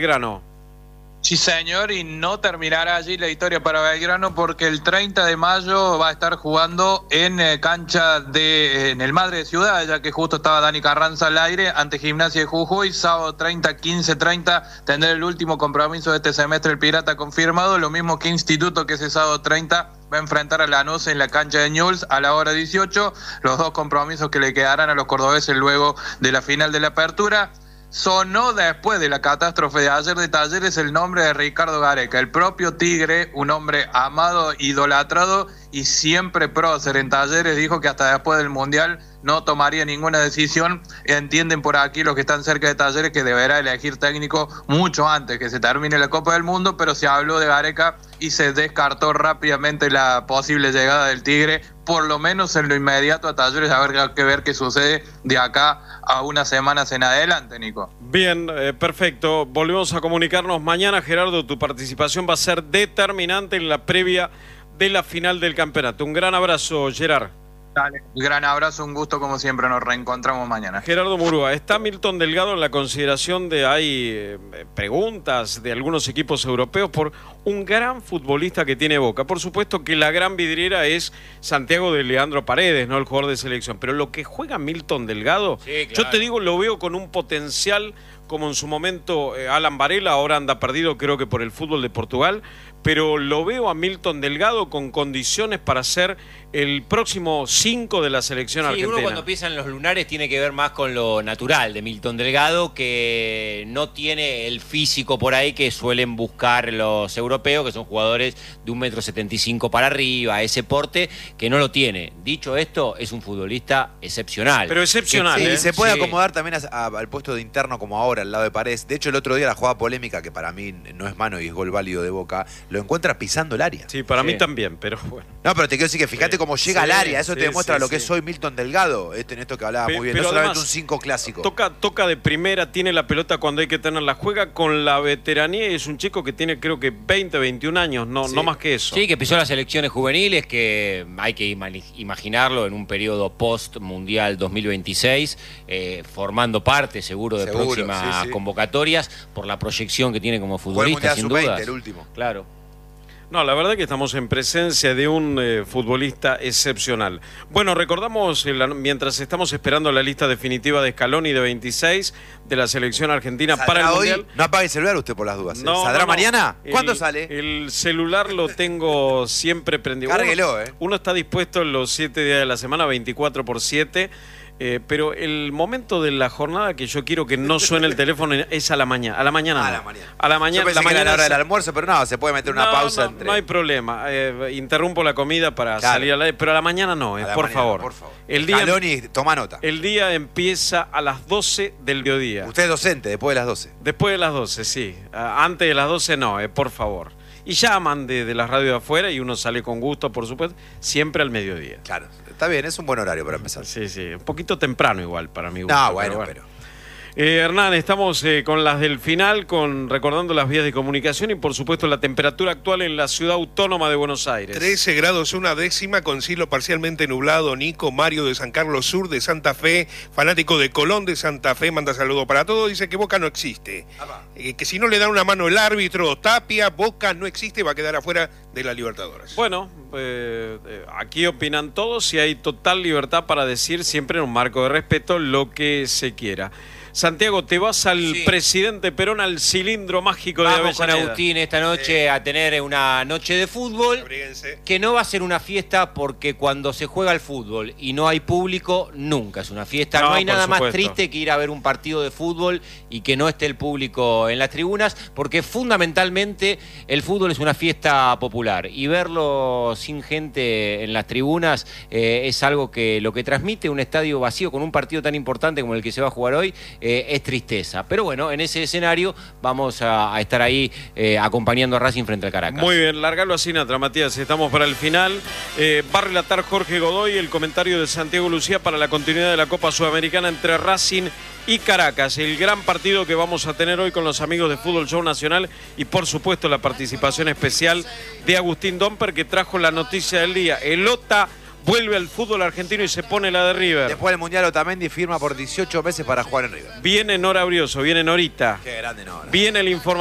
Grano. Sí, señor, y no terminará allí la historia para Belgrano porque el 30 de mayo va a estar jugando en cancha en el Madre de Ciudad, ya que justo estaba Dani Carranza al aire ante Gimnasia de Jujuy. Sábado 30, 15:30 tendrá el último compromiso de este semestre el Pirata confirmado, lo mismo que Instituto, que ese sábado 30 va a enfrentar a Lanús en la cancha de Newell's a la hora 18, los dos compromisos que le quedarán a los cordobeses luego de la final de la apertura. Sonó después de la catástrofe de ayer de Talleres el nombre de Ricardo Gareca, el propio Tigre, un hombre amado, idolatrado y siempre prócer en Talleres, dijo que hasta después del Mundial no tomaría ninguna decisión. Entienden por aquí los que están cerca de Talleres que deberá elegir técnico mucho antes que se termine la Copa del Mundo, pero se habló de Gareca y se descartó rápidamente la posible llegada del Tigre, por lo menos en lo inmediato a Talleres. A ver que ver qué sucede de acá a unas semanas en adelante, Nico. Bien, perfecto. Volvemos a comunicarnos mañana. Gerardo, tu participación va a ser determinante en la previa de la final del campeonato. Un gran abrazo, Gerard. Dale, un gran abrazo, un gusto como siempre, nos reencontramos mañana. Gerardo Murúa, ¿está Milton Delgado en la consideración de hay preguntas de algunos equipos europeos por un gran futbolista que tiene Boca? Por supuesto que la gran vidriera es Santiago de Leandro Paredes, no el jugador de selección, pero lo que juega Milton Delgado, sí, claro. Yo te digo, lo veo con un potencial como en su momento Alan Varela, ahora anda perdido creo que por el fútbol de Portugal, pero lo veo a Milton Delgado con condiciones para ser el próximo 5 de la selección argentina. Uno cuando piensa en los lunares tiene que ver más con lo natural de Milton Delgado, que no tiene el físico por ahí que suelen buscar los europeos, que son jugadores de 1,75 m para arriba, ese porte, que no lo tiene. Dicho esto, es un futbolista excepcional. Pero excepcional, sí, se puede acomodar también al puesto de interno como ahora, al lado de Paredes. De hecho, el otro día la jugada polémica, que para mí no es mano y es gol válido de Boca, lo encuentra pisando el área. Sí, para mí también, pero bueno. No, pero te quiero decir que fíjate cómo llega al área, eso te demuestra lo que es hoy Milton Delgado, en esto que hablaba muy bien, no solamente un 5 clásico. Toca de primera, tiene la pelota cuando hay que tenerla, juega con la veteranía y es un chico que tiene creo que 20, 21 años, no más que eso. Sí, que pisó las selecciones juveniles, que hay que imaginarlo en un periodo post-mundial 2026, formando parte seguro de próximas convocatorias, por la proyección que tiene como futbolista, sin duda. El último. Claro. No, la verdad que estamos en presencia de un futbolista excepcional. Bueno, recordamos, mientras estamos esperando la lista definitiva de Scaloni de 26 de la selección argentina para el Mundial. No apague el celular usted por las dudas. No, ¿Saldrá mañana? ¿Cuándo sale? El celular lo tengo siempre prendido. Cárguelo, Uno está dispuesto los 7 días de la semana, 24/7. Pero el momento de la jornada que yo quiero que no suene el teléfono es a la mañana. A la mañana. A la mañana. Yo pensé que era la hora del almuerzo, pero no, se puede meter una pausa entre. No hay problema. Interrumpo la comida para salir al aire, pero a la mañana no, por favor. El día, Scaloni, toma nota. El día empieza a las 12 del mediodía. Usted es docente, después de las 12. Después de las 12, sí. Antes de las 12 no, por favor. Y llaman de las radios de afuera y uno sale con gusto, por supuesto, siempre al mediodía. Claro, está bien, es un buen horario para empezar. Sí, un poquito temprano igual para mi gusto. No, bueno. Hernán, estamos con las del final, recordando las vías de comunicación y por supuesto la temperatura actual en la ciudad autónoma de Buenos Aires. 13 grados 1/10 con cielo parcialmente nublado. Nico Mario de San Carlos Sur de Santa Fe, fanático de Colón de Santa Fe, manda saludo para todos, dice que Boca no existe. Que si no le dan una mano el árbitro Tapia, Boca no existe, va a quedar afuera de la Libertadores. Bueno, aquí opinan todos y hay total libertad para decir siempre en un marco de respeto lo que se quiera. Santiago, te vas al presidente Perón, al cilindro mágico de Avellaneda. Vamos con Agustín esta noche a tener una noche de fútbol, que no va a ser una fiesta porque cuando se juega al fútbol y no hay público, nunca es una fiesta. No hay nada más triste que ir a ver un partido de fútbol y que no esté el público en las tribunas, porque fundamentalmente el fútbol es una fiesta popular y verlo sin gente en las tribunas es algo que lo que transmite un estadio vacío con un partido tan importante como el que se va a jugar hoy. Es tristeza. Pero bueno, en ese escenario vamos a estar ahí acompañando a Racing frente al Caracas. Muy bien, largalo a Sinatra, Matías. Estamos para el final. Va a relatar Jorge Godoy el comentario de Santiago Lucía para la continuidad de la Copa Sudamericana entre Racing y Caracas. El gran partido que vamos a tener hoy con los amigos de Fútbol Show Nacional y por supuesto la participación especial de Agustín Domper, que trajo la noticia del día. El OTA vuelve al fútbol argentino y se pone la de River. Después del Mundial Otamendi firma por 18 meses para jugar en River. Viene Nora Brioso, viene Norita. Qué grande Nora. Viene el informe.